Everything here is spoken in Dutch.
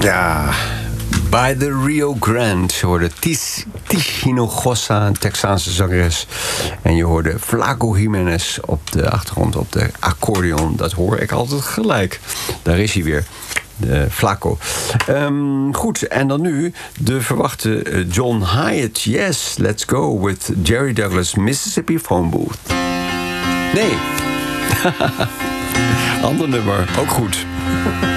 Ja, By the Rio Grande. Je hoorde Tish Hinojosa, een Texaanse zangeres. En je hoorde Flaco Jiménez op de achtergrond op de accordeon. Dat hoor ik altijd gelijk. Daar is hij weer. De Flaco. Goed, en dan nu de verwachte John Hyatt. Yes, let's go with Jerry Douglas, Mississippi Phone Booth. Nee. Ander nummer, ook goed.